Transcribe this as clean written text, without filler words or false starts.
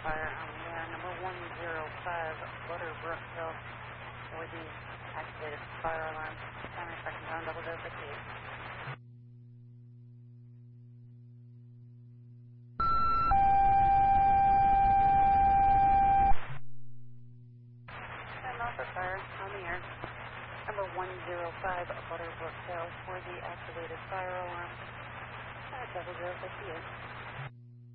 fire on the air, number 105 Butterbrook Hill for the activated fire alarm. Time and second down, 0058. And also fire on the air, number 105 Butterbrook Hill for the activated fire alarm. 0058.